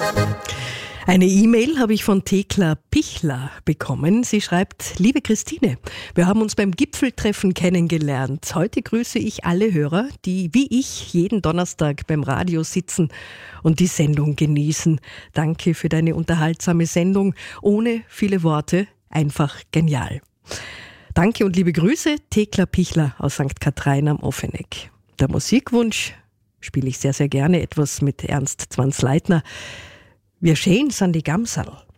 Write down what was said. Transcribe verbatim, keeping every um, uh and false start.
Eine E-Mail habe ich von Thekla Pichler bekommen. Sie schreibt: Liebe Christine, wir haben uns beim Gipfeltreffen kennengelernt. Heute grüße ich alle Hörer, die wie ich jeden Donnerstag beim Radio sitzen und die Sendung genießen. Danke für deine unterhaltsame Sendung. Ohne viele Worte, einfach genial. Danke und liebe Grüße, Thekla Pichler aus Sankt Katharin am Offeneck. Der Musikwunsch spiele ich sehr, sehr gerne, etwas mit Ernst Zwansleitner. Wir schön sind die Gamserl.